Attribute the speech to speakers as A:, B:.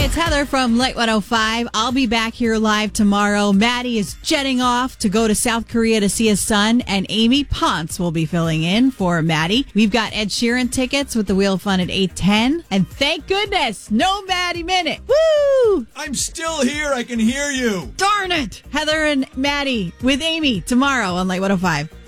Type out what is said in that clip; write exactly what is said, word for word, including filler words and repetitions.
A: It's Heather from Light one oh five. I'll be back here live tomorrow. Maddie is jetting off to go to South Korea to see his son, and Amy Ponce will be filling in for Maddie. We've got Ed Sheeran tickets with the Wheel of Fun at eight ten. And thank goodness, no Maddie Minute. Woo!
B: I'm still here. I can hear you.
A: Darn it! Heather and Maddie with Amy tomorrow on Light one oh five.